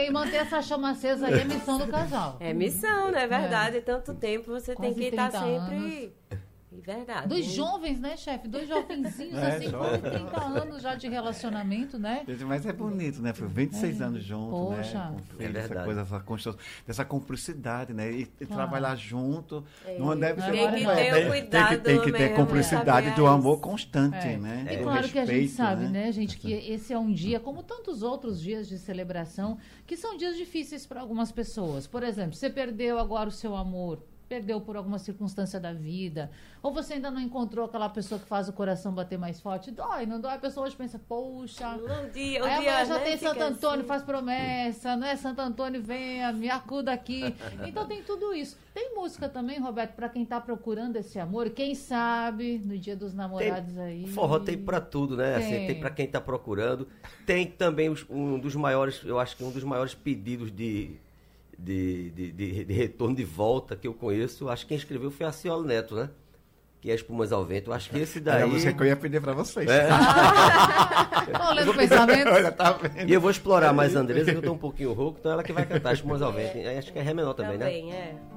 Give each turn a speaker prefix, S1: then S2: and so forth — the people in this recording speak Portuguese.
S1: e manter essa chama acesa aí é missão do casal.
S2: É missão, né? É verdade. Tanto tempo você
S1: Quase
S2: tem que estar
S1: 30
S2: sempre... Verdade.
S1: Dois jovens, né, chefe? Dois jovenzinhos, assim,
S3: jovem.
S1: com 30 anos já de relacionamento, né?
S3: Mas é bonito, né? Foi 26 anos juntos,
S1: Poxa.
S3: né? Com filho,
S4: É
S3: essa
S4: verdade.
S3: coisa, essa construção, dessa cumplicidade, né? E
S1: Claro.
S3: trabalhar junto não deve ser
S1: Tem que
S3: completo,
S2: ter o cuidado
S3: tem que ter
S2: mesmo,
S3: cumplicidade
S2: saber
S3: do amor
S2: isso.
S3: constante,
S1: É.
S3: né?
S1: E
S3: Do
S1: claro que a gente
S3: respeito,
S1: sabe, né, gente, que esse é um dia, como tantos outros dias de celebração, que são dias difíceis para algumas pessoas. Por exemplo, você perdeu agora o seu amor, perdeu por alguma circunstância da vida, ou você ainda não encontrou aquela pessoa que faz o coração bater mais forte, dói, não dói? A pessoa hoje pensa, poxa,
S2: Um dia,
S1: aí amanhã já
S2: né,
S1: tem
S2: fica
S1: Santo Antônio,
S2: assim.
S1: faz promessa, não é? Santo Antônio, venha, me acuda aqui. Então tem tudo isso. Tem música também, Roberto, para quem tá procurando esse amor, quem sabe, no dia dos namorados aí.
S4: Forró tem pra tudo, né? Assim, tem pra quem tá procurando. Tem também um dos maiores, eu acho que um dos maiores pedidos de retorno de volta que eu conheço. Acho que quem escreveu foi a Ciolo Neto, né? Que é Espumas ao Vento. Eu acho que esse daí...
S3: Era você que eu ia pedir pra vocês.
S1: Olha os pensamentos.
S3: Olha, tá vendo?
S4: E eu vou explorar mais a Andresa, que eu tô um pouquinho rouco, então ela que vai cantar Espumas ao Vento. Acho que é Ré menor também, né?
S2: Também, é.